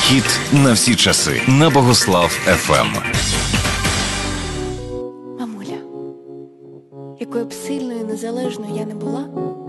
Хіт на всі часи на Богослав ФМ. Мамуля, якою б сильною і незалежною я не була,